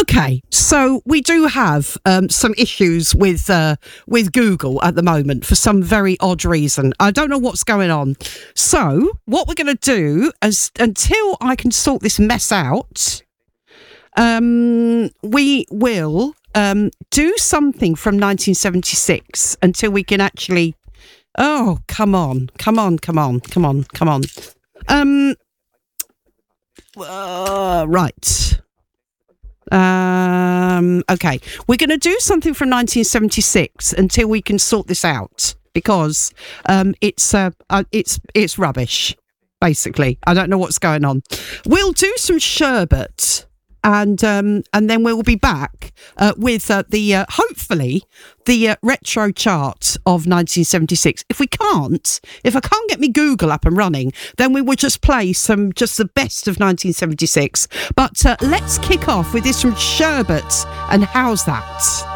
Okay, so we do have some issues with Google at the moment for some very odd reason. I don't know what's going on. So what we're going to do is, until I can sort this mess out, we will do something from 1976 until we can actually... Oh, come on. Right. Okay, we're going to do something from 1976 until we can sort this out, because it's rubbish, basically. I don't know what's going on. We'll do some sherbet, and then we'll be back with hopefully the retro chart of 1976. If I can't get me Google up and running, then we will just play just the best of 1976. But let's kick off with this from Sherbet, and how's that?